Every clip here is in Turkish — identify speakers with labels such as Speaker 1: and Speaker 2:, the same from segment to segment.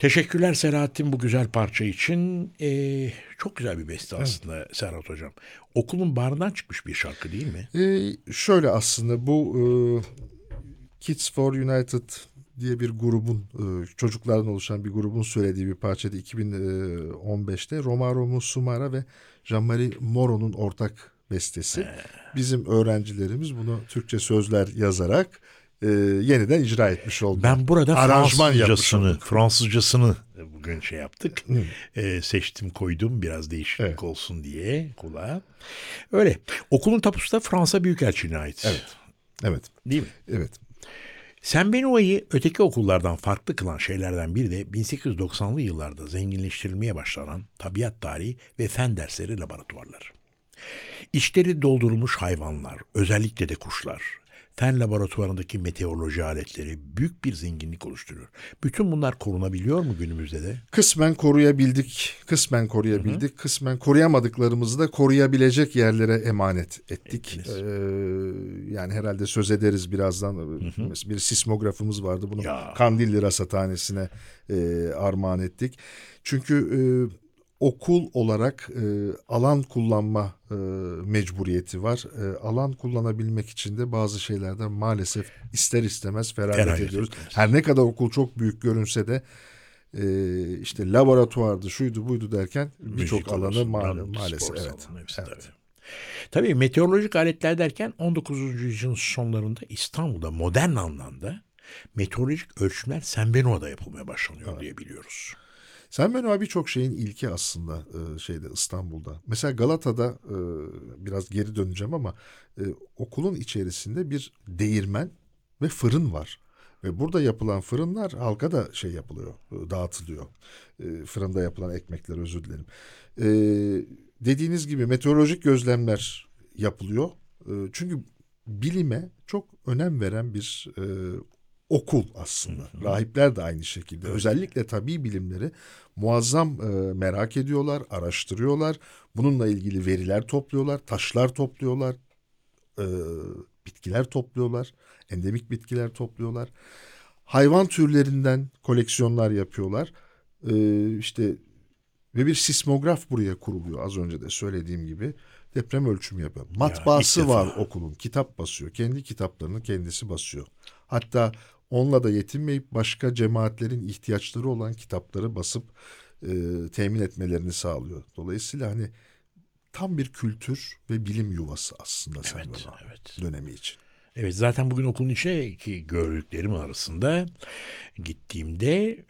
Speaker 1: Teşekkürler Selahattin bu güzel parça için. Çok güzel bir beste
Speaker 2: Evet.
Speaker 1: aslında Serhat Hocam. Okulun barından çıkmış bir şarkı değil mi?
Speaker 2: Şöyle aslında bu Kids for United diye bir grubun, çocuklardan oluşan bir grubun söylediği bir parçaydı 2015'te. Romaro Musumara ve Jean-Marie Moreau'nun ortak bestesi. Bizim öğrencilerimiz bunu Türkçe sözler yazarak yeniden icra etmiş oldular.
Speaker 1: Ben burada
Speaker 2: Aranjman yapmış olduk.
Speaker 1: Fransızcasını bugün şey yaptık.
Speaker 2: Hı,
Speaker 1: Seçtim koydum biraz
Speaker 2: evet,
Speaker 1: değişiklik olsun diye kulağa. Öyle. Okulun tapusu da Fransa Büyükelçiliğine ait.
Speaker 2: evet, evet,
Speaker 1: Değil mi?
Speaker 2: evet.
Speaker 1: Saint Benoît'ı öteki okullardan farklı kılan şeylerden biri de 1890'lı yıllarda zenginleştirilmeye başlanan tabiat tarihi ve fen dersleri laboratuvarları. İçleri doldurulmuş hayvanlar, özellikle de kuşlar, fen laboratuvarındaki meteoroloji aletleri büyük bir zenginlik oluşturuyor. Bütün bunlar korunabiliyor mu günümüzde de?
Speaker 2: Kısmen koruyabildik, kısmen koruyabildik, kısmen koruyamadıklarımızı da koruyabilecek yerlere emanet ettik.
Speaker 1: Ettiniz.
Speaker 2: Yani herhalde söz ederiz birazdan. Mesela bir sismografımız vardı. Bunu
Speaker 1: Ya,
Speaker 2: Kandilli Rasathanesi'ne armağan ettik. Çünkü okul olarak alan kullanma mecburiyeti var. Alan kullanabilmek için de bazı şeylerden maalesef ister istemez feragat
Speaker 1: feragat
Speaker 2: ediyoruz.
Speaker 1: ettiniz.
Speaker 2: Her ne kadar okul çok büyük görünse de işte laboratuvardı, şuydu buydu derken birçok
Speaker 1: Müzik
Speaker 2: alanı
Speaker 1: odasından
Speaker 2: maalesef
Speaker 1: spor
Speaker 2: evet.
Speaker 1: salonu hepsi
Speaker 2: Evet.
Speaker 1: tabii. Tabii meteorolojik aletler derken 19. yüzyılın sonlarında İstanbul'da modern anlamda meteorolojik ölçümler Saint Benoît'da yapılmaya başlanıyor
Speaker 2: Evet.
Speaker 1: diye biliyoruz.
Speaker 2: Sen ben birçok şeyin ilki aslında şeyde İstanbul'da. Mesela Galata'da biraz geri döneceğim ama okulun içerisinde bir değirmen ve fırın var. Ve burada yapılan fırınlar halka da şey yapılıyor, dağıtılıyor. Fırında yapılan ekmekler, özür dilerim. E, Dediğiniz gibi meteorolojik gözlemler yapılıyor. Çünkü bilime çok önem veren bir okul aslında. Rahipler de aynı şekilde.
Speaker 1: Evet.
Speaker 2: Özellikle tabii bilimleri muazzam merak ediyorlar, araştırıyorlar. Bununla ilgili veriler topluyorlar, taşlar topluyorlar, e, bitkiler topluyorlar, endemik bitkiler topluyorlar. Hayvan türlerinden koleksiyonlar yapıyorlar. İşte ve bir sismograf buraya kuruluyor az önce de söylediğim gibi. Deprem ölçümü yapıyor.
Speaker 1: Ya ilk
Speaker 2: Matbaası var
Speaker 1: defa.
Speaker 2: okulun. Kitap basıyor. Kendi kitaplarını kendisi basıyor. Hatta onunla da yetinmeyip başka cemaatlerin ihtiyaçları olan kitapları basıp temin etmelerini sağlıyor. Dolayısıyla hani tam bir kültür ve bilim yuvası aslında Saint
Speaker 1: Evet,
Speaker 2: Benoît
Speaker 1: evet.
Speaker 2: dönemi için.
Speaker 1: Evet, zaten bugün okulun içine ki gördüklerim arasında gittiğimde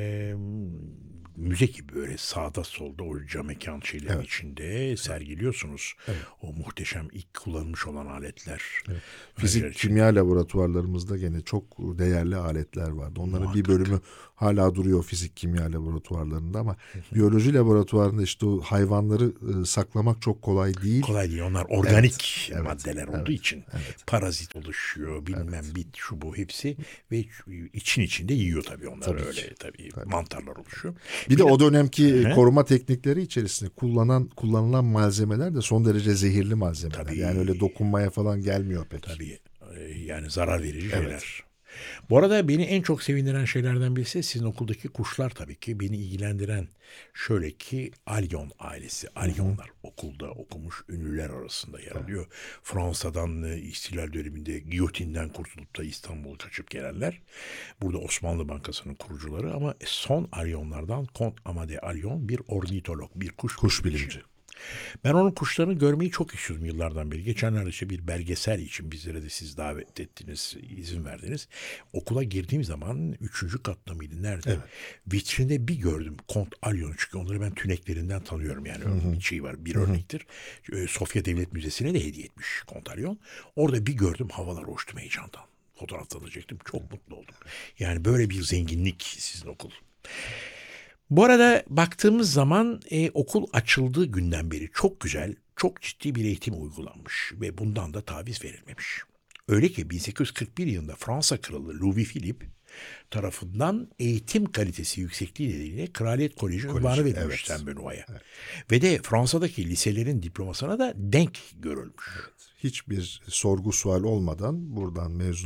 Speaker 1: müze gibi böyle sağda solda o cam mekan şeylerin
Speaker 2: Evet.
Speaker 1: içinde sergiliyorsunuz.
Speaker 2: Evet.
Speaker 1: O muhteşem ilk kullanılmış olan aletler.
Speaker 2: Evet.
Speaker 1: Ayrıca
Speaker 2: Fizik, kimya laboratuvarlarımızda gene çok değerli aletler vardı. Onların bir
Speaker 1: muhakkak.
Speaker 2: bölümü hala duruyor fizik, kimya laboratuvarlarında ama biyoloji laboratuvarında işte o hayvanları saklamak çok kolay değil.
Speaker 1: Kolay değil. Onlar
Speaker 2: Evet,
Speaker 1: organik
Speaker 2: evet,
Speaker 1: maddeler olduğu
Speaker 2: evet,
Speaker 1: için
Speaker 2: evet,
Speaker 1: parazit oluşuyor, bilmem
Speaker 2: evet.
Speaker 1: bit şu bu hepsi ve için içinde yiyor tabii onlar
Speaker 2: Tabii
Speaker 1: öyle
Speaker 2: ki.
Speaker 1: tabii
Speaker 2: Tabii.
Speaker 1: mantarlar oluşuyor.
Speaker 2: Bir de o dönemki
Speaker 1: Hı-hı.
Speaker 2: koruma teknikleri içerisinde kullanılan malzemeler de son derece zehirli malzemeler.
Speaker 1: Tabii.
Speaker 2: Yani öyle dokunmaya falan gelmiyor pek.
Speaker 1: Tabii yani zarar verici
Speaker 2: Evet.
Speaker 1: şeyler. Bu arada beni en çok sevindiren şeylerden birisi sizin okuldaki kuşlar tabii ki. Beni ilgilendiren şöyle ki Alyon ailesi.
Speaker 2: Hı hı.
Speaker 1: Alyonlar okulda okumuş ünlüler arasında yer
Speaker 2: Evet.
Speaker 1: alıyor. Fransa'dan ihtilal döneminde giyotinden kurtulup da İstanbul'a kaçıp gelenler. Burada Osmanlı Bankası'nın kurucuları ama son Alyonlardan Kont Amade Alyon bir ornitolog, bir
Speaker 2: Kuş bilimci.
Speaker 1: ben onun kuşlarını görmeyi çok istiyorum yıllardan beri. Geçenlerde işte bir belgesel için bizlere de siz davet ettiniz, izin verdiniz. Okula girdiğim zaman 3. katta mıydı? Nerede?
Speaker 2: Evet.
Speaker 1: Vitrinde bir gördüm Kont Alyon'u. Çünkü onları ben tüneklerinden tanıyorum yani. Öyle bir şey var, bir
Speaker 2: Hı hı.
Speaker 1: örnektir. Sofya Devlet Müzesi'ne de hediye etmiş Kont Alyon. Orada bir gördüm havalar uçtum heyecandan. Fotoğraf alacaktım. Çok mutlu oldum. Yani böyle bir zenginlik sizin okul. Bu arada baktığımız zaman okul açıldığı günden beri çok güzel, çok ciddi bir eğitim uygulanmış ve bundan da taviz verilmemiş. Öyle ki 1841 yılında Fransa Kralı Louis Philippe tarafından eğitim kalitesi yüksekliği nedeniyle Kraliyet Koleji unvanı verilmiş
Speaker 2: Evet.
Speaker 1: Saint Benoît'a.
Speaker 2: Evet.
Speaker 1: Ve de Fransa'daki liselerin diplomasına da denk görülmüş.
Speaker 2: Hiçbir sorgu sual olmadan buradan mezun olan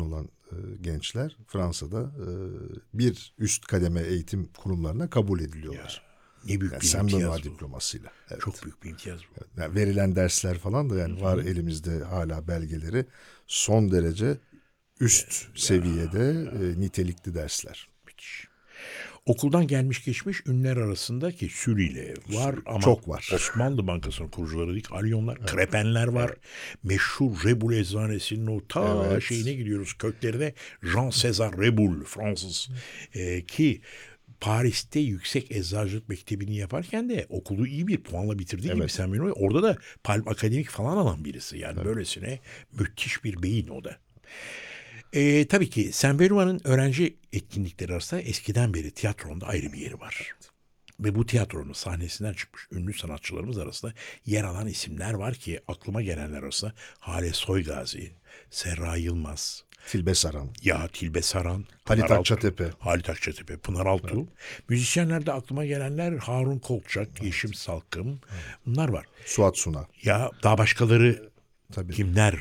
Speaker 2: gençler Fransa'da bir üst kademe eğitim kurumlarına kabul ediliyorlar.
Speaker 1: Ne büyük
Speaker 2: Yani
Speaker 1: bir
Speaker 2: Saint Benoît
Speaker 1: imtiyaz bu.
Speaker 2: diplomasıyla. Evet.
Speaker 1: Çok büyük bir imtiyaz bu.
Speaker 2: Yani verilen dersler falan da yani var elimizde hala belgeleri, son derece üst seviyede nitelikli dersler.
Speaker 1: Müthiş. Okuldan gelmiş geçmiş ünlüler arasında ki sürüyle var ama
Speaker 2: çok var.
Speaker 1: Osmanlı Bankası'nın kurucuları dedik. Alyonlar, Krepenler var. Meşhur Rebul Eczacı'nın o ta şeyine gidiyoruz. Köklerine Jean César Rebul, Fransız. Ki Paris'te yüksek eczacılık mektebini yaparken de okulu iyi bir puanla bitirdiği gibi sen benim orada da Palm Akademik falan alan birisi. Yani böylesine müthiş bir beyin o da. Tabii ki Saint-Benoît'ın öğrenci etkinlikleri arasında eskiden beri tiyatronun da ayrı bir yeri var. Ve bu tiyatronun sahnesinden çıkmış ünlü sanatçılarımız arasında yer alan isimler var ki aklıma gelenler arasında Hale Soygazi, Serra Yılmaz,
Speaker 2: Tilbe Saran,
Speaker 1: Tilbe Saran,
Speaker 2: Halit
Speaker 1: Pınar
Speaker 2: Akçatepe.
Speaker 1: Halit Akçatepe, Pınar Altuğ. Müzisyenlerde aklıma gelenler Harun Kolçak, Yeşim Salkım. Bunlar var.
Speaker 2: Suat Suna.
Speaker 1: Daha başkaları
Speaker 2: Tabii.
Speaker 1: kimler?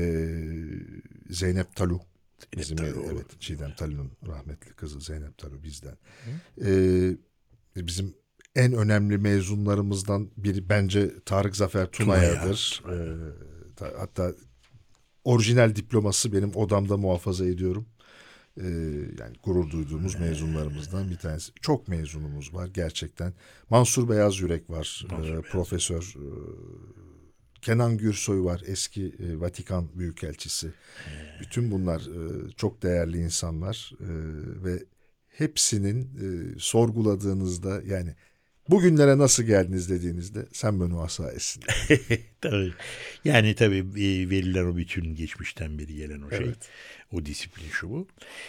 Speaker 2: Zeynep Talu.
Speaker 1: Talu.
Speaker 2: Evet, Çiğdem Talu'nun rahmetli kızı Zeynep Talu bizden. Bizim en önemli mezunlarımızdan biri bence Tarık Zafer Tunaya'dır. Hatta orijinal diploması benim odamda muhafaza ediyorum. Yani gurur duyduğumuz mezunlarımızdan bir tanesi. Çok mezunumuz var gerçekten. Mansur Beyaz Yürek var. Profesör. Kenan Gürsoy var, eski Vatikan Büyükelçisi. Bütün bunlar çok değerli insanlar ve hepsinin sorguladığınızda yani bugünlere nasıl geldiniz dediğinizde Saint Benoît sayesinde.
Speaker 1: Tabii. Yani tabii verilen o bütün geçmişten beri gelen o şey.
Speaker 2: Evet.
Speaker 1: O disiplin şu bu.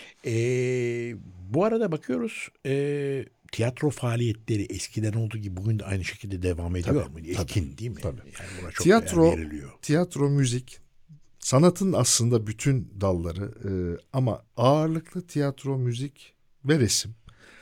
Speaker 1: Bu arada bakıyoruz tiyatro faaliyetleri eskiden olduğu gibi bugün de aynı şekilde devam ediyor mu? Etkin değil mi?
Speaker 2: Tabii.
Speaker 1: Yani buna çok değer veriliyor.
Speaker 2: Tiyatro, müzik, sanatın aslında bütün dalları ama ağırlıklı tiyatro, müzik ve resim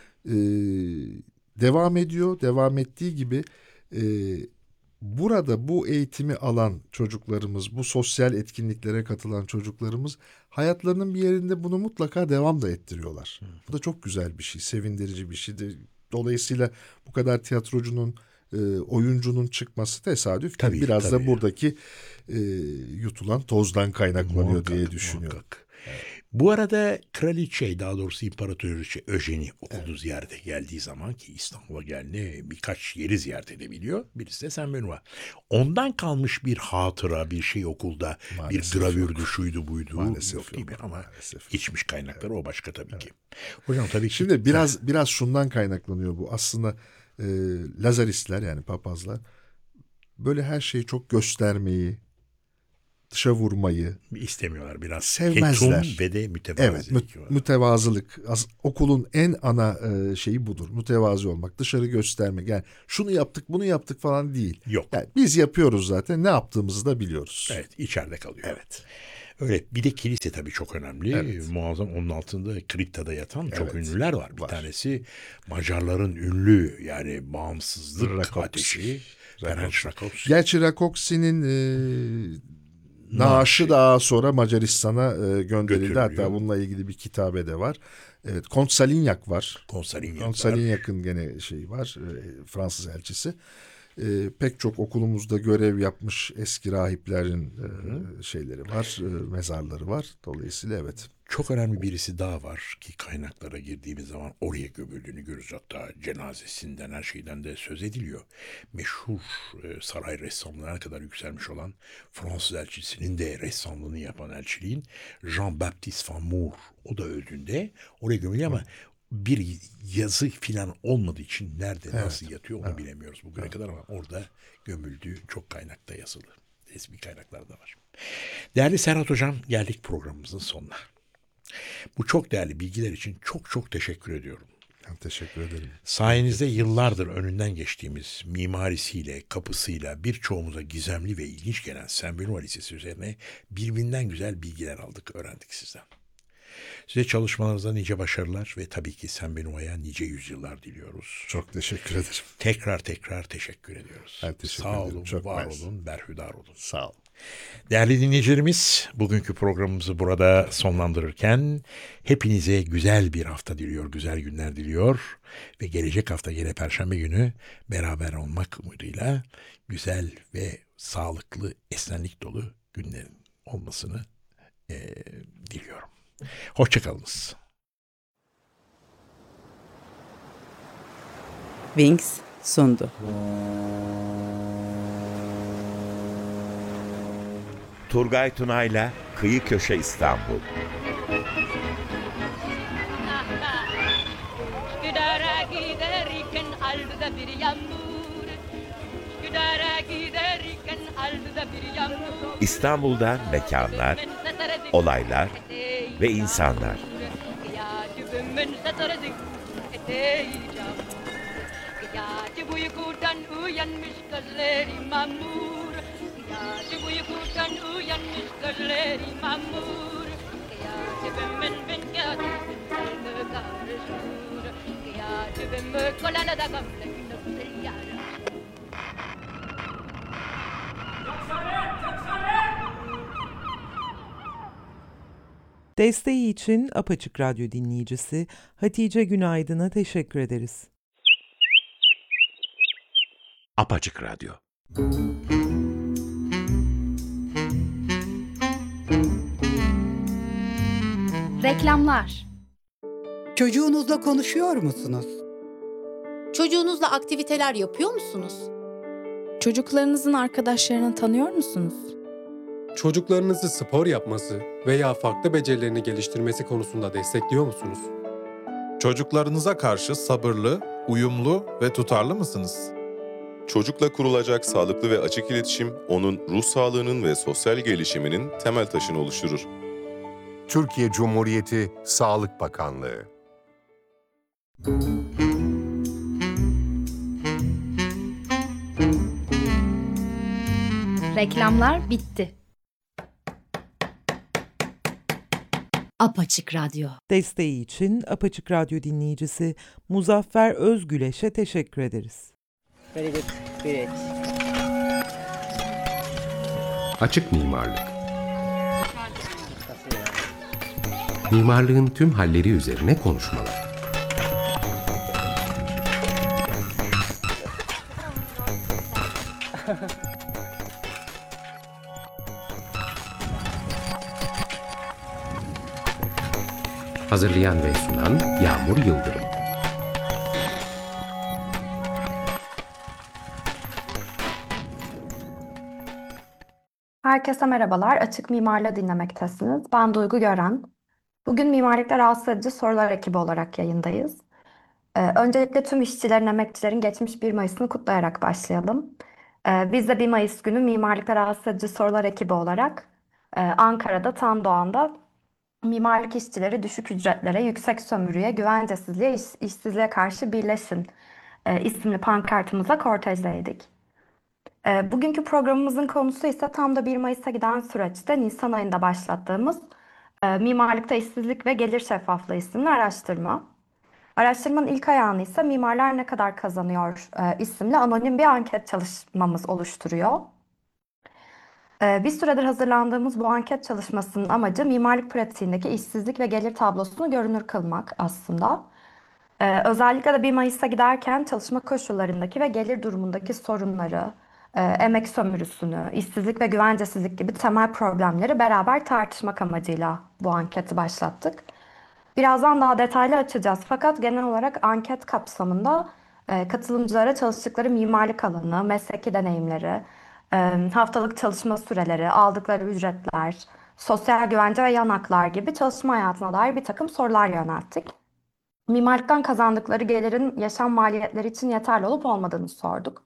Speaker 2: devam ediyor. Devam ettiği gibi burada bu eğitimi alan çocuklarımız, bu sosyal etkinliklere katılan çocuklarımız hayatlarının bir yerinde bunu mutlaka devam da ettiriyorlar. Bu da çok güzel bir şey, sevindirici bir şey. Dolayısıyla bu kadar tiyatrocunun, oyuncunun çıkması tesadüf değil. Biraz da buradaki yutulan tozdan kaynaklanıyor
Speaker 1: muhakkak,
Speaker 2: diye düşünüyorum.
Speaker 1: Muhakkak. Bu arada kraliçe, daha doğrusu imparatoriçe Öjeni okulu ziyarete geldiği zaman ki İstanbul'a geldi birkaç yeri ziyaret edebiliyor. Birisi de Saint Benoît. Ondan kalmış bir hatıra, bir şey okulda, maalesef bir gravürdü, şuydu buydu.
Speaker 2: Maalesef
Speaker 1: yok değil mi? Ama
Speaker 2: maalesef
Speaker 1: geçmiş kaynakları o başka tabii ki. Hocam tabii ki.
Speaker 2: Şimdi biraz şundan kaynaklanıyor bu. Aslında Lazaristler yani papazlar böyle her şeyi çok göstermeyi, dışa vurmayı
Speaker 1: istemiyorlar biraz.
Speaker 2: Sevmezler.
Speaker 1: Ketum ve de mütevazilik.
Speaker 2: Evet, mütevazılık. Okulun en ana şeyi budur. Mütevazi olmak, dışarı göstermek. Yani şunu yaptık, bunu yaptık falan değil.
Speaker 1: Yok.
Speaker 2: Yani biz yapıyoruz zaten. Ne yaptığımızı da biliyoruz.
Speaker 1: Evet, içeride kalıyor.
Speaker 2: Evet.
Speaker 1: Öyle. Bir de kilise tabii çok önemli.
Speaker 2: Evet.
Speaker 1: Muazzam, onun altında kriptada yatan çok ünlüler var. Bir tanesi Macarların ünlü yani bağımsızlık ateşi. Ferenc Rakovski.
Speaker 2: Gerçi Rakovski'nin naaşı daha sonra Macaristan'a gönderildi. Hatta bununla ilgili bir kitabe de var. Evet, Kont Salignac var. Kont Salignac'ın gene şeyi var. Fransız elçisi. Pek çok okulumuzda görev yapmış eski rahiplerin şeyleri var, mezarları var. Dolayısıyla evet.
Speaker 1: Çok önemli birisi daha var ki kaynaklara girdiğimiz zaman oraya gömüldüğünü görürüz. Hatta cenazesinden her şeyden de söz ediliyor. Meşhur saray ressamlarına kadar yükselmiş olan Fransız elçisinin de ressamlığını yapan elçiliğin Jean-Baptiste Van Moor. O da öldüğünde oraya gömülüyor ama bir yazı filan olmadığı için nerede nasıl yatıyor onu bilemiyoruz bugüne kadar ama orada gömüldüğü çok kaynakta yazılı. Resmi kaynaklarda var. Değerli Serhat Hocam, geldik programımızın sonuna. Bu çok değerli bilgiler için çok çok teşekkür ediyorum.
Speaker 2: Ben teşekkür ederim.
Speaker 1: Sayenizde yıllardır önünden geçtiğimiz mimarisiyle, kapısıyla birçoğumuza gizemli ve ilginç gelen Saint Benoît Lisesi üzerine birbirinden güzel bilgiler aldık, öğrendik sizden. Size çalışmalarınızda nice başarılar ve tabii ki Saint Benoît'a nice yüzyıllar diliyoruz.
Speaker 2: Çok teşekkür ederim.
Speaker 1: Tekrar teşekkür ediyoruz.
Speaker 2: Ben teşekkür
Speaker 1: Sağ
Speaker 2: ederim.
Speaker 1: olun,
Speaker 2: çok
Speaker 1: var olun, berhudar olun.
Speaker 2: Sağ olun.
Speaker 1: Değerli dinleyicilerimiz, bugünkü programımızı burada sonlandırırken hepinize güzel bir hafta diliyor, güzel günler diliyor ve gelecek hafta yine Perşembe günü beraber olmak umuduyla güzel ve sağlıklı, esenlik dolu günlerin olmasını diliyorum. Hoşçakalınız.
Speaker 3: Wings sundu.
Speaker 4: Turgay Tunay'la Kıyı Köşe İstanbul.
Speaker 5: Üsküdar'a giderken aldı da bir yağmur. Üsküdar'a giderken aldı da bir yağmur.
Speaker 4: İstanbul'da mekanlar, olaylar ve insanlar.
Speaker 5: Gece uykudan uyanmış gözleri mamur. Gece uykudan uyanmış gözleri mamur. Gece ben gece karışır. Gece ben kolana da gamle yara.
Speaker 6: Desteği için Apaçık Radyo dinleyicisi Hatice Günaydın'a teşekkür ederiz.
Speaker 4: Apaçık Radyo.
Speaker 7: Reklamlar.
Speaker 8: Çocuğunuzla konuşuyor musunuz?
Speaker 7: Çocuğunuzla aktiviteler yapıyor musunuz? Çocuklarınızın arkadaşlarını tanıyor musunuz?
Speaker 9: Çocuklarınızı spor yapması veya farklı becerilerini geliştirmesi konusunda destekliyor musunuz?
Speaker 10: Çocuklarınıza karşı sabırlı, uyumlu ve tutarlı mısınız?
Speaker 11: Çocukla kurulacak sağlıklı ve açık iletişim, onun ruh sağlığının ve sosyal gelişiminin temel taşını oluşturur.
Speaker 12: Türkiye Cumhuriyeti Sağlık Bakanlığı.
Speaker 7: Reklamlar bitti. Apaçık Radyo.
Speaker 6: Desteği için Apaçık Radyo dinleyicisi Muzaffer Özgüleş'e teşekkür ederiz.
Speaker 13: Açık mimarlık. Mimarlığın tüm halleri üzerine konuşmalar. Hazırlayan ve sunan Yağmur Yıldırım.
Speaker 14: Herkese merhabalar. Açık Mimarla dinlemektesiniz. Ben Duygu Gören. Bugün mimarlıkta rahatsız edici sorular ekibi olarak yayındayız. Öncelikle tüm işçilerin, emekçilerin geçmiş 1 Mayıs'ını kutlayarak başlayalım. Biz de 1 Mayıs günü mimarlıkta rahatsız edici sorular ekibi olarak Ankara'da Tam Doğan'da mimarlık işçileri düşük ücretlere, yüksek sömürüye, güvencesizliğe, işsizliğe karşı birleşin isimli pankartımıza kortejdeydik. Bugünkü programımızın konusu ise tam da 1 Mayıs'a giden süreçte Nisan ayında başlattığımız Mimarlıkta İşsizlik ve Gelir Şeffaflığı isimli araştırma. Araştırmanın ilk ayağını ise Mimarlar Ne Kadar Kazanıyor isimli anonim bir anket çalışmamız oluşturuyor. Bir süredir hazırlandığımız bu anket çalışmasının amacı mimarlık pratiğindeki işsizlik ve gelir tablosunu görünür kılmak aslında. Özellikle de 1 Mayıs'a giderken çalışma koşullarındaki ve gelir durumundaki sorunları, emek sömürüsünü, işsizlik ve güvencesizlik gibi temel problemleri beraber tartışmak amacıyla bu anketi başlattık. Birazdan daha detaylı açacağız fakat genel olarak anket kapsamında katılımcılara çalıştıkları mimarlık alanı, mesleki deneyimleri, haftalık çalışma süreleri, aldıkları ücretler, sosyal güvence ve yan haklar gibi çalışma hayatına dair bir takım sorular yönelttik. Mimarlıktan kazandıkları gelirin yaşam maliyetleri için yeterli olup olmadığını sorduk.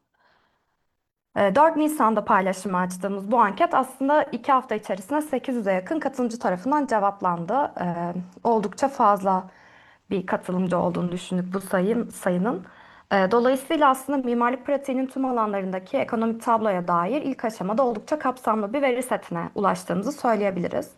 Speaker 14: 4 Nisan'da paylaşıma açtığımız bu anket aslında 2 hafta içerisinde 800'e yakın katılımcı tarafından cevaplandı. Oldukça fazla bir katılımcı olduğunu düşündük bu sayının. Dolayısıyla aslında mimarlık pratiğinin tüm alanlarındaki ekonomik tabloya dair ilk aşamada oldukça kapsamlı bir veri setine ulaştığımızı söyleyebiliriz.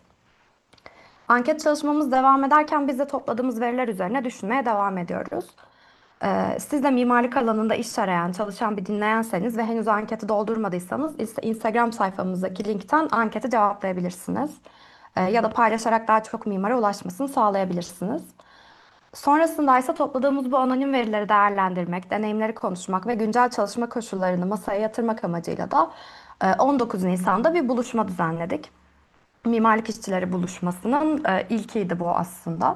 Speaker 14: Anket çalışmamız devam ederken biz de topladığımız veriler üzerine düşünmeye devam ediyoruz. Siz de mimarlık alanında iş arayan, çalışan bir dinleyenseniz ve henüz anketi doldurmadıysanız Instagram sayfamızdaki linkten anketi cevaplayabilirsiniz. Ya da paylaşarak daha çok mimara ulaşmasını sağlayabilirsiniz. Sonrasında ise topladığımız bu anonim verileri değerlendirmek, deneyimleri konuşmak ve güncel çalışma koşullarını masaya yatırmak amacıyla da 19 Nisan'da bir buluşma düzenledik. Mimarlık İşçileri buluşmasının ilkiydi bu aslında.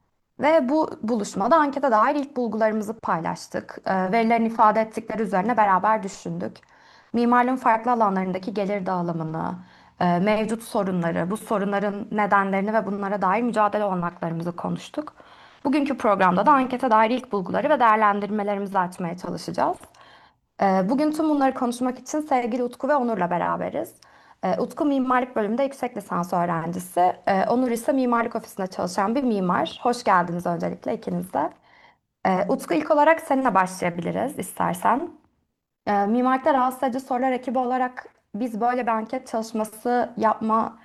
Speaker 14: Ve bu buluşmada ankete dair ilk bulgularımızı paylaştık. Verilerin ifade ettikleri üzerine beraber düşündük. Mimarlığın farklı alanlarındaki gelir dağılımını, mevcut sorunları, bu sorunların nedenlerini ve bunlara dair mücadele olanaklarımızı konuştuk. Bugünkü programda da ankete dair ilk bulguları ve değerlendirmelerimizi açmaya çalışacağız. Bugün tüm bunları konuşmak için sevgili Utku ve Onur'la beraberiz. Utku mimarlık bölümünde yüksek lisans öğrencisi. Onur ise mimarlık ofisinde çalışan bir mimar. Hoş geldiniz öncelikle ikiniz de. Utku, ilk olarak seninle başlayabiliriz istersen. Mimarlıkta rahatsız edici sorular ekibi olarak biz böyle bir anket çalışması yapma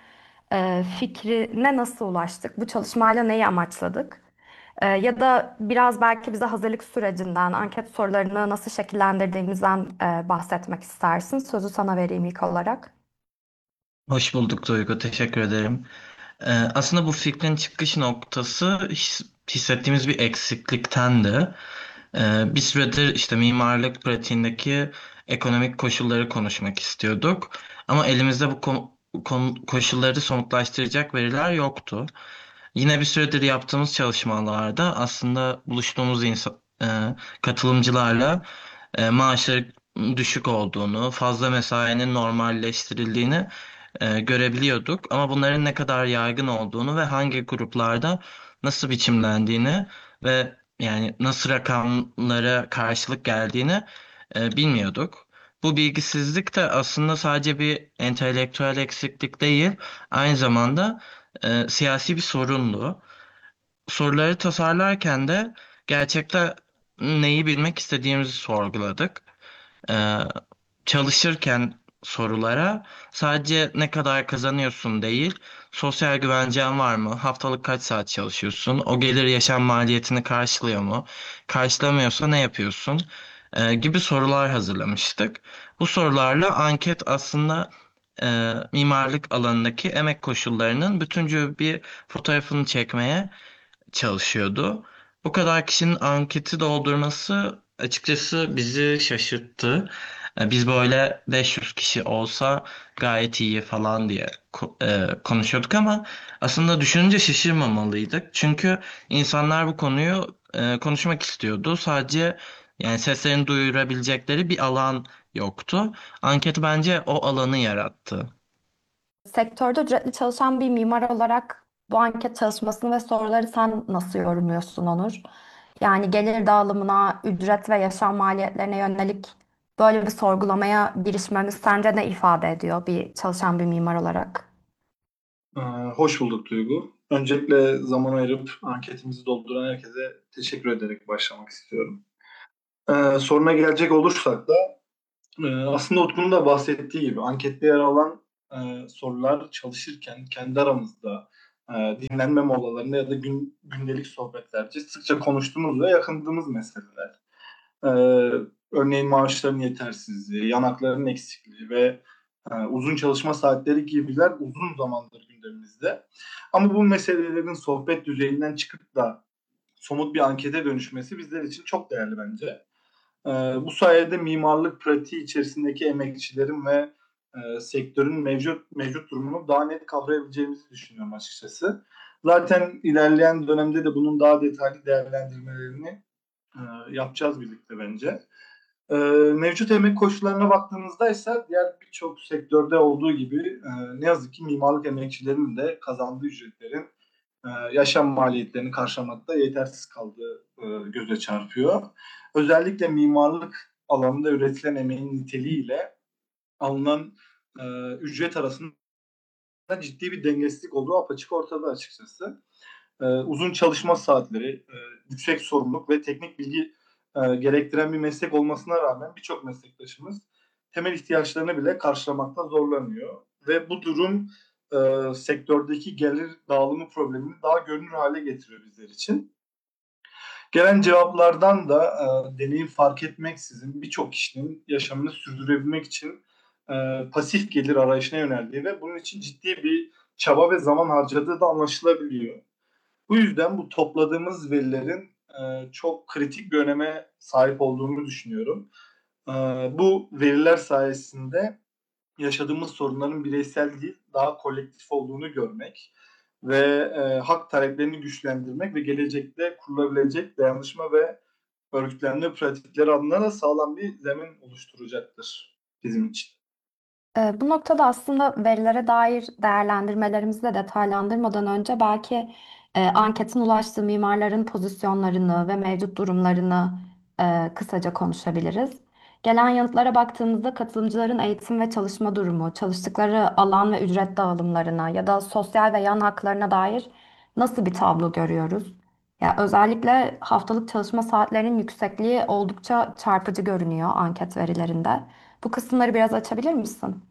Speaker 14: fikrine nasıl ulaştık? Bu çalışmayla neyi amaçladık? Ya da biraz belki bize hazırlık sürecinden, anket sorularını nasıl şekillendirdiğimizden bahsetmek istersin. Sözü sana vereyim ilk olarak.
Speaker 15: Hoş bulduk Duygu, teşekkür ederim. Aslında bu fikrin çıkış noktası hissettiğimiz bir eksikliktendi. Bir süredir işte mimarlık pratiğindeki ekonomik koşulları konuşmak istiyorduk. Ama elimizde bu koşulları somutlaştıracak veriler yoktu. Yine bir süredir yaptığımız çalışmalarda aslında buluştuğumuz katılımcılarla maaşları düşük olduğunu, fazla mesainin normalleştirildiğini görebiliyorduk. Ama bunların ne kadar yaygın olduğunu ve hangi gruplarda nasıl biçimlendiğini ve yani nasıl rakamlara karşılık geldiğini bilmiyorduk. Bu bilgisizlik de aslında sadece bir entelektüel eksiklik değil, aynı zamanda siyasi bir sorundu. Soruları tasarlarken de gerçekte neyi bilmek istediğimizi sorguladık. Ee, Çalışırken sorulara sadece ne kadar kazanıyorsun değil, sosyal güvencen var mı? Haftalık kaç saat çalışıyorsun? O gelir yaşam maliyetini karşılıyor mu? Karşılamıyorsa ne yapıyorsun? Gibi sorular hazırlamıştık. Bu sorularla anket aslında mimarlık alanındaki emek koşullarının bütüncül bir fotoğrafını çekmeye çalışıyordu. Bu kadar kişinin anketi doldurması açıkçası bizi şaşırttı. Biz böyle 500 kişi olsa gayet iyi falan diye konuşuyorduk ama aslında düşününce şaşırmamalıydık. Çünkü insanlar bu konuyu konuşmak istiyordu. Sadece yani seslerini duyurabilecekleri bir alan yoktu. Anket bence o alanı yarattı.
Speaker 14: Sektörde ücretli çalışan bir mimar olarak bu anket çalışmasını ve soruları sen nasıl yorumluyorsun Onur? Yani gelir dağılımına, ücret ve yaşam maliyetlerine yönelik böyle bir sorgulamaya girişmemiz sence ne ifade ediyor bir çalışan bir mimar olarak?
Speaker 16: Hoş bulduk Duygu. Öncelikle zaman ayırıp anketimizi dolduran herkese teşekkür ederek başlamak istiyorum. Soruna gelecek olursak da aslında Utku'nun da bahsettiği gibi ankette yer alan sorular çalışırken kendi aramızda dinlenme molalarında ya da gündelik sohbetlerce sıkça konuştuğumuz ve yakındığımız meseleler. Örneğin maaşların yetersizliği, yanakların eksikliği ve uzun çalışma saatleri gibiler uzun zamandır gündemimizde. Ama bu meselelerin sohbet düzeyinden çıkıp da somut bir ankete dönüşmesi bizler için çok değerli bence. Bu sayede mimarlık pratiği içerisindeki emekçilerin ve sektörün mevcut durumunu daha net kavrayabileceğimizi düşünüyorum açıkçası. Zaten ilerleyen dönemde de bunun daha detaylı değerlendirmelerini yapacağız birlikte bence. Mevcut emek koşullarına baktığımızda ise diğer birçok sektörde olduğu gibi ne yazık ki mimarlık emekçilerinin de kazandığı ücretlerin yaşam maliyetlerini karşılamakta yetersiz kaldığı göze çarpıyor. Özellikle mimarlık alanında üretilen emeğin niteliğiyle alınan ücret arasında ciddi bir dengesizlik olduğu apaçık ortada açıkçası. Uzun çalışma saatleri, yüksek sorumluluk ve teknik bilgi gerektiren bir meslek olmasına rağmen birçok meslektaşımız temel ihtiyaçlarını bile karşılamakta zorlanıyor. Ve bu durum sektördeki gelir dağılımı problemini daha görünür hale getiriyor bizler için. Gelen cevaplardan da deneyim fark etmeksizin birçok kişinin yaşamını sürdürebilmek için pasif gelir arayışına yöneldiği ve bunun için ciddi bir çaba ve zaman harcadığı da anlaşılabiliyor. Bu yüzden bu topladığımız verilerin çok kritik bir öneme sahip olduğunu düşünüyorum. Bu veriler sayesinde yaşadığımız sorunların bireysel değil, daha kolektif olduğunu görmek ve hak taleplerini güçlendirmek ve gelecekte kurulabilecek dayanışma ve örgütlenme pratikleri adına da sağlam bir zemin oluşturacaktır bizim için.
Speaker 14: Bu noktada aslında verilere dair değerlendirmelerimizi de detaylandırmadan önce belki anketin ulaştığı mimarların pozisyonlarını ve mevcut durumlarını kısaca konuşabiliriz. Gelen yanıtlara baktığımızda katılımcıların eğitim ve çalışma durumu, çalıştıkları alan ve ücret dağılımlarına ya da sosyal ve yan haklarına dair nasıl bir tablo görüyoruz? Ya özellikle haftalık çalışma saatlerinin yüksekliği oldukça çarpıcı görünüyor anket verilerinde. Bu kısımları biraz açabilir misin?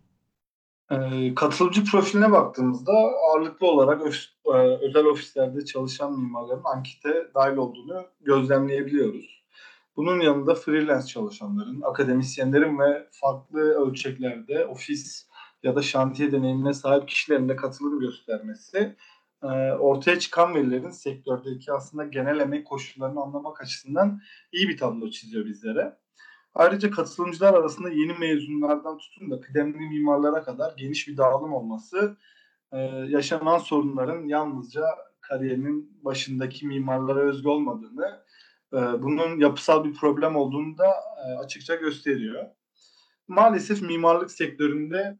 Speaker 16: Katılımcı profiline baktığımızda ağırlıklı olarak özel ofislerde çalışan mimarların ankete dahil olduğunu gözlemleyebiliyoruz. Bunun yanında freelance çalışanların, akademisyenlerin ve farklı ölçeklerde ofis ya da şantiye deneyimine sahip kişilerin de katılım göstermesi ortaya çıkan verilerin sektördeki aslında genel emek koşullarını anlamak açısından iyi bir tablo çiziyor bizlere. Ayrıca katılımcılar arasında yeni mezunlardan tutun da kıdemli mimarlara kadar geniş bir dağılım olması yaşanan sorunların yalnızca kariyerinin başındaki mimarlara özgü olmadığını, bunun yapısal bir problem olduğunu da açıkça gösteriyor. Maalesef mimarlık sektöründe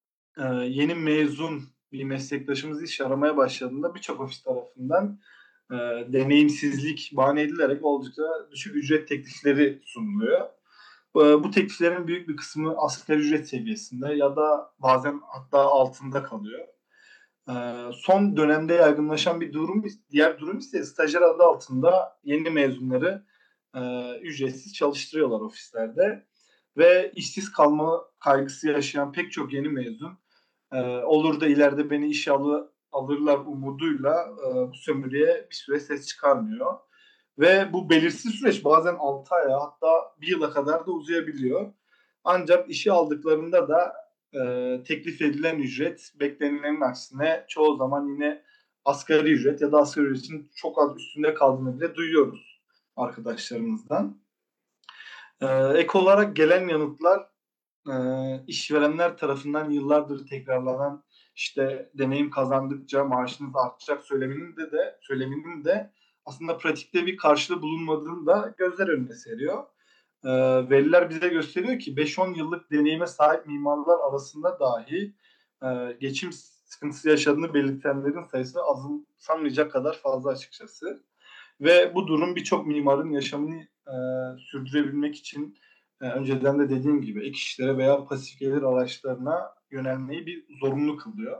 Speaker 16: yeni mezun bir meslektaşımız iş aramaya başladığında birçok ofis tarafından deneyimsizlik bahane edilerek oldukça düşük ücret teklifleri sunuluyor. Bu tekliflerin büyük bir kısmı asgari ücret seviyesinde ya da bazen hatta altında kalıyor. Son dönemde yaygınlaşan diğer durum ise stajyer adı altında yeni mezunları ücretsiz çalıştırıyorlar ofislerde ve işsiz kalma kaygısı yaşayan pek çok yeni mezun olur da ileride beni işe alırlar umuduyla bu sömürüye bir süre ses çıkarmıyor. Ve bu belirsiz süreç bazen 6 aya hatta 1 yıla kadar da uzayabiliyor. Ancak işe aldıklarında da teklif edilen ücret beklenilenin aksine çoğu zaman yine asgari ücret ya da asgari ücretin çok az üstünde kaldığını bile duyuyoruz arkadaşlarımızdan. Ek olarak gelen yanıtlar işverenler tarafından yıllardır tekrarlanan işte deneyim kazandıkça maaşınız artacak söyleminin de aslında pratikte bir karşılığı bulunmadığını da gözler önüne seriyor. Veriler bize gösteriyor ki 5-10 yıllık deneyime sahip mimarlar arasında dahi geçim sıkıntısı yaşadığını belirtenlerin sayısı azımsanmayacak kadar fazla açıkçası. Ve bu durum birçok mimarın yaşamını sürdürebilmek için önceden de dediğim gibi ek işlere veya pasif gelir araçlarına yönelmeyi bir zorunlu kılıyor.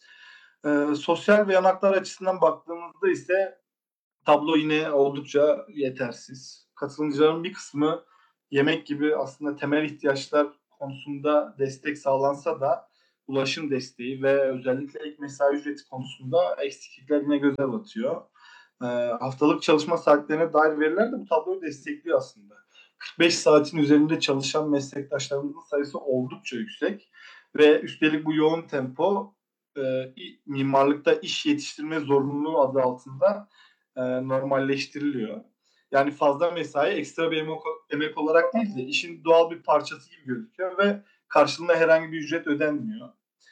Speaker 16: Sosyal ve yanaklar açısından baktığımızda ise tablo yine oldukça yetersiz. Katılımcıların bir kısmı yemek gibi aslında temel ihtiyaçlar konusunda destek sağlansa da ulaşım desteği ve özellikle ek mesai ücreti konusunda eksiklikler yine göze batıyor. Haftalık çalışma saatlerine dair veriler de bu tabloyu destekliyor aslında. 45 saatin üzerinde çalışan meslektaşlarımızın sayısı oldukça yüksek ve üstelik bu yoğun tempo mimarlıkta iş yetiştirme zorunluluğu adı altında normalleştiriliyor. Yani fazla mesai ekstra bir emek olarak değil de işin doğal bir parçası gibi gözüküyor ve karşılığında herhangi bir ücret ödenmiyor.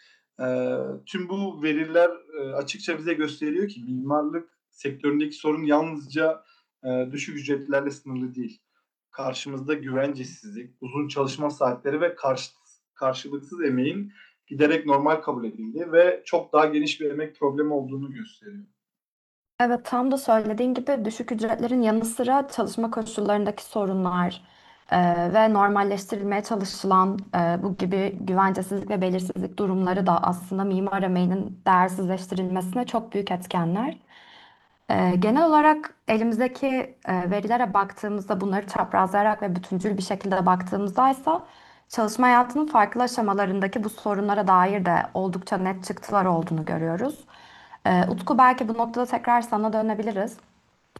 Speaker 16: Tüm bu veriler açıkça bize gösteriyor ki mimarlık sektöründeki sorun yalnızca düşük ücretlerle sınırlı değil. Karşımızda güvencesizlik, uzun çalışma saatleri ve karşılıksız emeğin giderek normal kabul edildiği ve çok daha geniş bir emek problemi olduğunu gösteriyor.
Speaker 14: Evet, tam da söylediğin gibi düşük ücretlerin yanı sıra çalışma koşullarındaki sorunlar ve normalleştirilmeye çalışılan bu gibi güvencesizlik ve belirsizlik durumları da aslında mimar emeğinin değersizleştirilmesine çok büyük etkenler. Genel olarak elimizdeki verilere baktığımızda bunları çaprazlayarak ve bütüncül bir şekilde baktığımızda ise çalışma hayatının farklı aşamalarındaki bu sorunlara dair de oldukça net çıktılar olduğunu görüyoruz. Utku belki bu noktada tekrar sana dönebiliriz.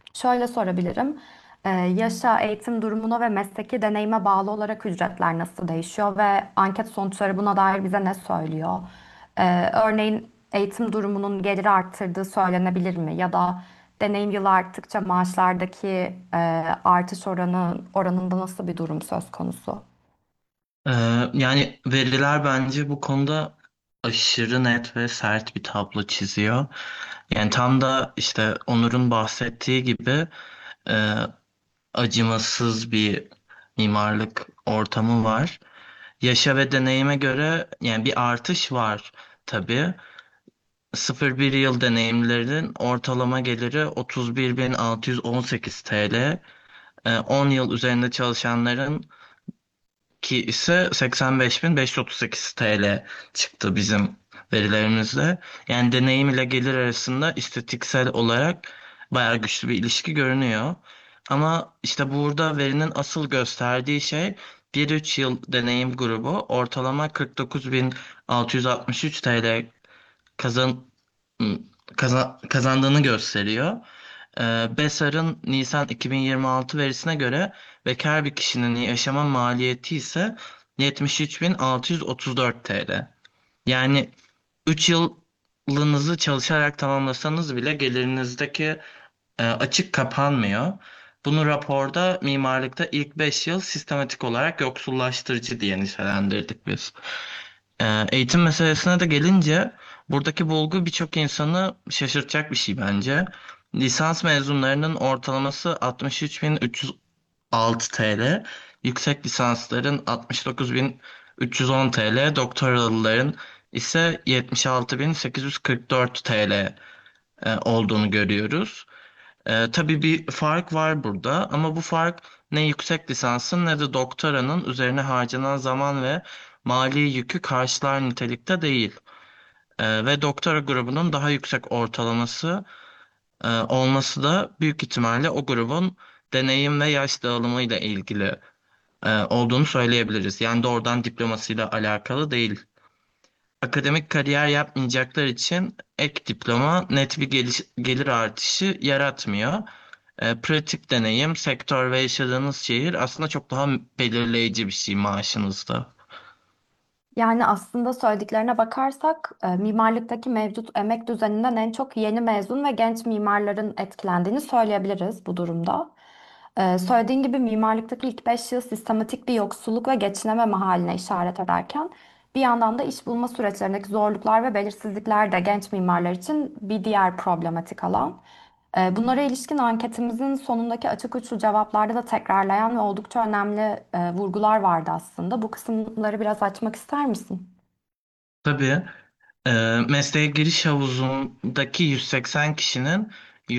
Speaker 14: Şöyle sorabilirim. Yaşa, eğitim durumuna ve mesleki deneyime bağlı olarak ücretler nasıl değişiyor ve anket sonuçları buna dair bize ne söylüyor? Örneğin eğitim durumunun geliri arttırdığı söylenebilir mi? Ya da deneyim yılı arttıkça maaşlardaki artış oranında nasıl bir durum söz konusu?
Speaker 15: Ee, Yani veriler bence bu konuda aşırı net ve sert bir tablo çiziyor. Yani tam da işte Onur'un bahsettiği gibi e, acımasız bir mimarlık ortamı var. Yaşa ve deneyime göre yani bir artış var tabii. 0-1 yıl deneyimlerin ortalama geliri 31.618 TL. 10 yıl üzerinde çalışanların ki ise 85.538 TL çıktı bizim verilerimizde. Yani deneyim ile gelir arasında istatistiksel olarak bayağı güçlü bir ilişki görünüyor. Ama işte burada verinin asıl gösterdiği şey 1-3 yıl deneyim grubu ortalama 49.663 TL kazan, kazandığını gösteriyor. BESAR'ın Nisan 2026 verisine göre bekar bir kişinin yaşama maliyeti ise 73.634 TL. Yani 3 yılınızı çalışarak tamamlasanız bile gelirinizdeki açık kapanmıyor. Bunu raporda mimarlıkta ilk 5 yıl sistematik olarak yoksullaştırıcı diye nitelendirdik biz. Eğitim meselesine de gelince buradaki bulgu birçok insanı şaşırtacak bir şey bence. Lisans mezunlarının ortalaması 63.306 TL, yüksek lisansların 69.310 TL, doktoralıların ise 76.844 TL olduğunu görüyoruz. Tabii bir fark var burada ama bu fark ne yüksek lisansın ne de doktoranın üzerine harcanan zaman ve mali yükü karşılar nitelikte değil. Ve doktora grubunun daha yüksek ortalaması olması da büyük ihtimalle o grubun deneyim ve yaş dağılımıyla ilgili olduğunu söyleyebiliriz. Yani doğrudan diplomasıyla alakalı değil. Akademik kariyer yapmayacaklar için ek diploma net bir gelir artışı yaratmıyor. Pratik deneyim, sektör ve yaşadığınız şehir aslında çok daha belirleyici bir şey maaşınızda.
Speaker 14: Yani aslında söylediklerine bakarsak mimarlıktaki mevcut emek düzeninden en çok yeni mezun ve genç mimarların etkilendiğini söyleyebiliriz bu durumda. Söylediğin gibi mimarlıktaki ilk 5 yıl sistematik bir yoksulluk ve geçinememe haline işaret ederken bir yandan da iş bulma süreçlerindeki zorluklar ve belirsizlikler de genç mimarlar için bir diğer problematik alan. Bunlara ilişkin anketimizin sonundaki açık uçlu cevaplarda da tekrarlayan ve oldukça önemli vurgular vardı aslında. Bu kısımları biraz açmak ister misin?
Speaker 15: Tabii. Mesleğe giriş havuzundaki 180 kişinin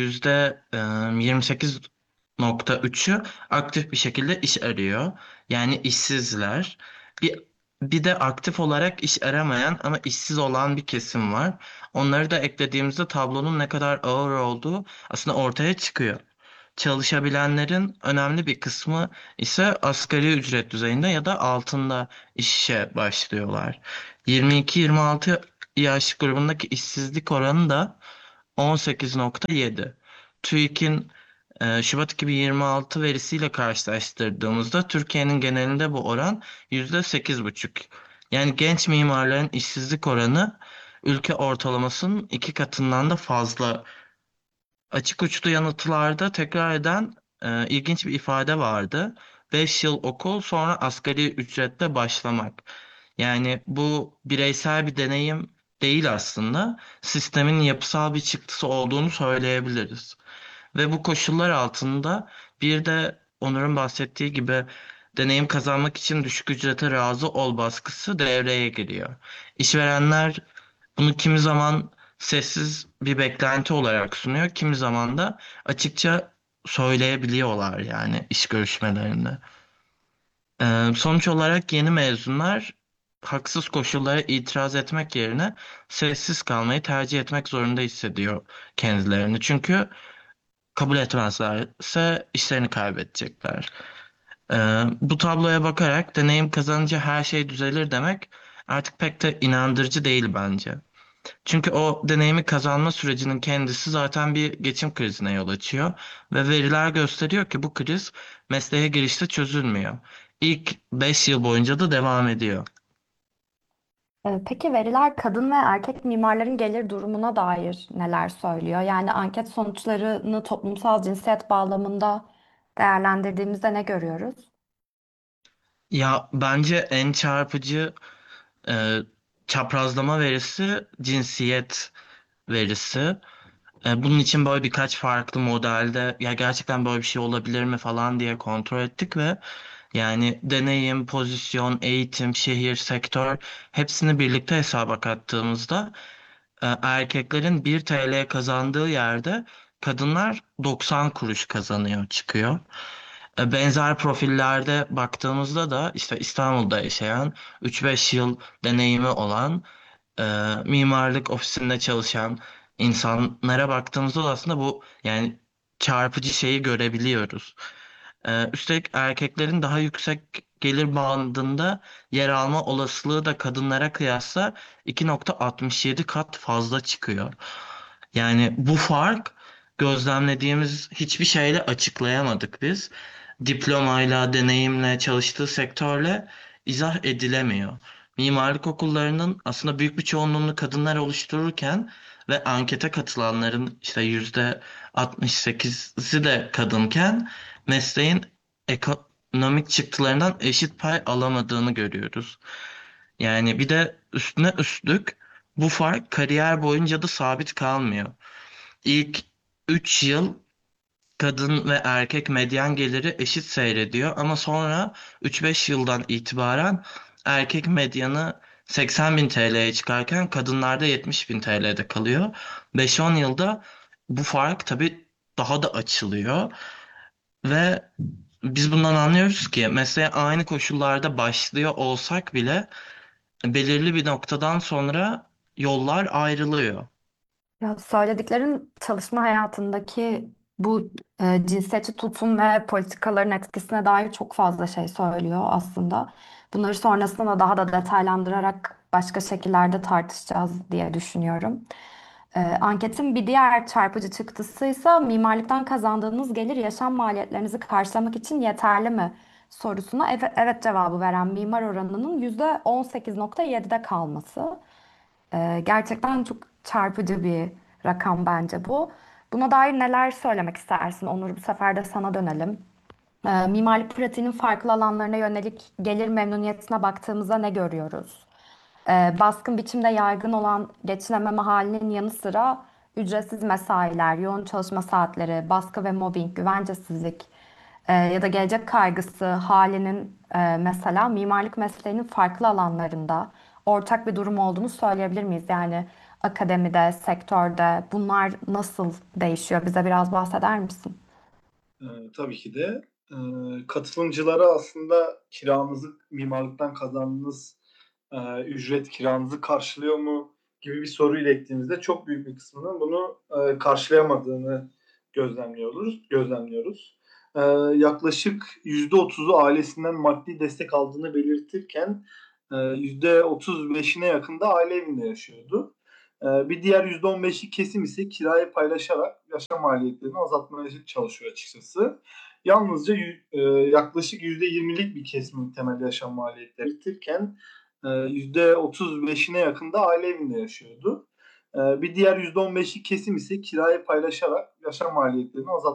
Speaker 15: %28.3'ü aktif bir şekilde iş arıyor. Yani işsizler. Bir, bir de aktif olarak iş aramayan ama işsiz olan bir kesim var. Onları da eklediğimizde tablonun ne kadar ağır olduğu aslında ortaya çıkıyor. Çalışabilenlerin önemli bir kısmı ise asgari ücret düzeyinde ya da altında işe başlıyorlar. 22-26 yaş grubundaki işsizlik oranı da 18.7. TÜİK'in Şubat 2026 verisiyle karşılaştırdığımızda Türkiye'nin genelinde bu oran %8,5. Yani genç mimarların işsizlik oranı ülke ortalamasının 2 katından da fazla. Açık uçlu yanıtlarda tekrar eden ilginç bir ifade vardı. 5 yıl okul sonra asgari ücretle başlamak. Yani bu bireysel bir deneyim değil aslında. Sistemin yapısal bir çıktısı olduğunu söyleyebiliriz. Ve bu koşullar altında bir de Onur'un bahsettiği gibi deneyim kazanmak için düşük ücrete razı ol baskısı devreye giriyor. İşverenler bunu kimi zaman sessiz bir beklenti olarak sunuyor, kimi zaman da açıkça söyleyebiliyorlar yani iş görüşmelerinde. Sonuç olarak yeni mezunlar haksız koşullara itiraz etmek yerine sessiz kalmayı tercih etmek zorunda hissediyor kendilerini. Çünkü kabul etmezlerse işlerini kaybedecekler. Bu tabloya bakarak deneyim kazanınca her şey düzelir demek artık pek de inandırıcı değil bence. Çünkü o deneyimi kazanma sürecinin kendisi zaten bir geçim krizine yol açıyor ve veriler gösteriyor ki bu kriz mesleğe girişte çözülmüyor. İlk 5 yıl boyunca da devam ediyor.
Speaker 14: Peki veriler kadın ve erkek mimarların gelir durumuna dair neler söylüyor? Yani anket sonuçlarını toplumsal cinsiyet bağlamında değerlendirdiğimizde ne görüyoruz?
Speaker 15: Ya bence en çarpıcı e, çaprazlama verisi cinsiyet verisi. Bunun için böyle birkaç farklı modelde ya gerçekten böyle bir şey olabilir mi falan diye kontrol ettik ve yani deneyim, pozisyon, eğitim, şehir, sektör hepsini birlikte hesaba kattığımızda erkeklerin 1 TL kazandığı yerde kadınlar 90 kuruş kazanıyor çıkıyor. Benzer profillerde baktığımızda da işte İstanbul'da yaşayan 3-5 yıl deneyimi olan e, mimarlık ofisinde çalışan insanlara baktığımızda da aslında bu yani çarpıcı şeyi görebiliyoruz. Üstelik erkeklerin daha yüksek gelir bandında yer alma olasılığı da kadınlara kıyasla 2,67 kat fazla çıkıyor. Yani bu fark gözlemlediğimiz hiçbir şeyle açıklayamadık biz. Diplomayla, deneyimle, çalıştığı sektörle izah edilemiyor. Mimarlık okullarının aslında büyük bir çoğunluğunu kadınlar oluştururken ve ankete katılanların işte %68'i de kadınken mesleğin ekonomik çıktılarından eşit pay alamadığını görüyoruz. Yani bir de üstüne üstlük bu fark kariyer boyunca da sabit kalmıyor. İlk 3 yıl kadın ve erkek medyan geliri eşit seyrediyor ama sonra 3-5 yıldan itibaren erkek medyanı 80 bin TL'ye çıkarken kadınlarda 70 bin TL'de kalıyor. 5-10 yılda bu fark tabii daha da açılıyor ve biz bundan anlıyoruz ki mesleğe aynı koşullarda başlıyor olsak bile belirli bir noktadan sonra yollar ayrılıyor.
Speaker 14: Ya söylediklerin çalışma hayatındaki bu cinsiyetçi tutum ve politikaların etkisine dair çok fazla şey söylüyor aslında. Bunları sonrasında da daha da detaylandırarak başka şekillerde tartışacağız diye düşünüyorum. Anketin bir diğer çarpıcı çıktısı ise mimarlıktan kazandığınız gelir yaşam maliyetlerinizi karşılamak için yeterli mi sorusuna evet, evet cevabı veren mimar oranının %18,7'de kalması. Gerçekten çok çarpıcı bir rakam bence bu. Buna dair neler söylemek istersin Onur? Bu sefer de sana dönelim. Mimarlık pratiğinin farklı alanlarına yönelik gelir memnuniyetine baktığımızda ne görüyoruz? Baskın biçimde yaygın olan geçinememe halinin yanı sıra ücretsiz mesailer, yoğun çalışma saatleri, baskı ve mobbing, güvencesizlik ya da gelecek kaygısı halinin mesela mimarlık mesleğinin farklı alanlarında ortak bir durum olduğunu söyleyebilir miyiz? Yani akademide, sektörde bunlar nasıl değişiyor? Bize biraz bahseder misin?
Speaker 16: Tabii ki de. Katılımcılara aslında kiranızı, mimarlıktan kazandığınız ücret kiranızı karşılıyor mu gibi bir soru ilettiğimizde çok büyük bir kısmının bunu karşılayamadığını gözlemliyoruz. Yaklaşık %30'u ailesinden maddi destek aldığını belirtirken %35'ine yakın da aile evinde yaşıyordu. Bir diğer %15'lik kesim ise kirayı paylaşarak yaşam maliyetlerini azaltmaya çalışıyor açıkçası. Yalnızca yaklaşık %20'lik bir kesimin temel yaşam maliyetleri belirtirken %35'ine yakın da aile evinde yaşıyordu. Bir diğer %15'lik kesim ise kirayı paylaşarak yaşam maliyetlerini azaltmaya